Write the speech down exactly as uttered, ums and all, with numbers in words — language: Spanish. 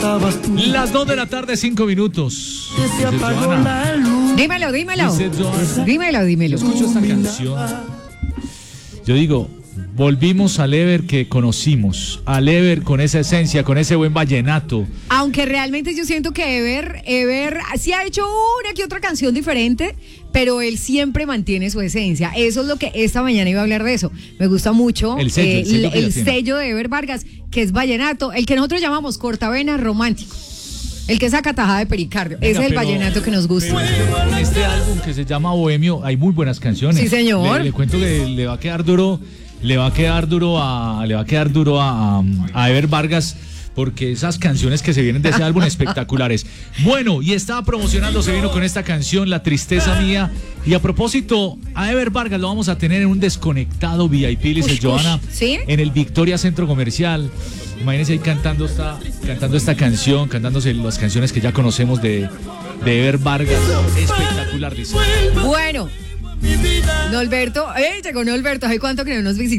estabas tú. Las dos de la tarde, cinco minutos. Que se apagó la luz. Dímelo, dímelo. Dice Joana. Dímelo, dímelo. Yo escucho esta canción. Yo digo, volvimos al Ever que conocimos, al Ever con esa esencia, con ese buen vallenato. Aunque realmente yo siento que Ever, Ever sí ha hecho una que otra canción diferente, pero él siempre mantiene su esencia. Eso es lo que esta mañana iba a hablar de eso. Me gusta mucho El sello, eh, el sello que el ya tiene. sello de Ever Vargas, que es vallenato, el que nosotros llamamos cortavenas romántico. El que saca tajada de pericardio. Venga, Ese es el pero- vallenato que nos gusta. Pero en este álbum que se llama Bohemio hay muy buenas canciones. Sí, señor. Le, le cuento que le va a quedar duro, le va a quedar duro a, le va a quedar duro a, a, a Ever Vargas, porque esas canciones que se vienen de ese álbum espectaculares. Bueno, y estaba promocionando, se vino con esta canción, La Tristeza Mía. Y a propósito, a Ever Vargas lo vamos a tener en un desconectado V I P, dice Ush, Joana, ush, ¿sí? en el Victoria Centro Comercial. Imagínense ahí cantando esta, cantando esta canción, cantándose las canciones que ya conocemos de, de Ever Vargas. Espectacular, dice. Bueno, Norberto, eh, llegó Norberto, ¿hace cuánto que no nos visita?